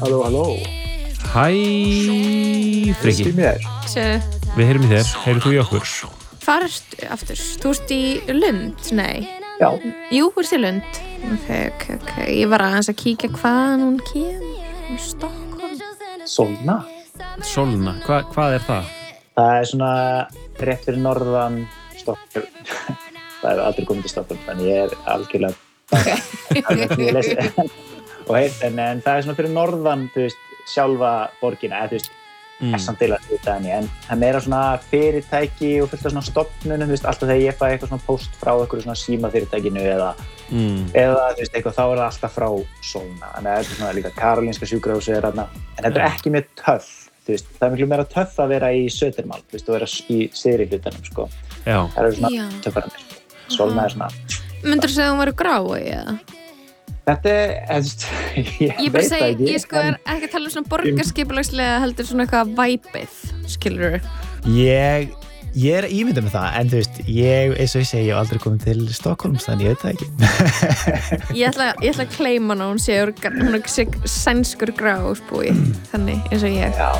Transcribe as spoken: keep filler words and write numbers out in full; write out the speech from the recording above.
Halló, halló. Hæ, Friki. Heyrum í þér? Sjö, Við heyrum í þér, heyrðu þú í okkur? hvar ertu aftur? Þú ert í Lund? Nei. Já. Jú, þú ert í Lund. Ok, ok, ok. Ég var aðeins að kíkja hvaðan hún kemur. Stockholm. Solna. Solna, Hva, hvað er það? Það er svona rétt fyrir norðan Stockholm. Það er aldrei komið til Stockholm, þannig ég er algjörlega ég lesi og heit, en, en það er svona fyrir norðan, þú veist, sjálfa borgina, eða þú veist, Mm. er samt til að þetta henni, en það er meira svona fyrirtæki og fullt af svona stofnunum, þú veist, alltaf þegar ég fæ eitthvað svona post frá eitthvað svona símafyrirtækinu eða, Mm. eða þú veist, eitthvað, þá er það alltaf frá Solna, en það er svona líka Karolinska sjúkrahúsið er þarna, en þetta er ekki mjög töff, þú veist, það er miklu meira töff að vera í Södermalm, þú veist, og vera í syðri hlutanum, sko, Já. það eru svona Já. töffarnir, Solna er svona, Myndirðu segja að hún væri grái, eða? þetta er, þú veist, ég, Ég bara veit það segi, ekki, ég sko er ekki að tala um svona borgarskipulagslega heldur svona eitthvað væpið, skilur þú? Ég, ég er ímyndað með það, en þú veist, ég, eins og ég segi, ég hef aldrei komið til Stockholms, þannig ég veit það ekki. Ég ætla, ég ætla að claima hana, hún sé, úr- hún er sé sænskur grásbúi, þannig eins og ég. Já,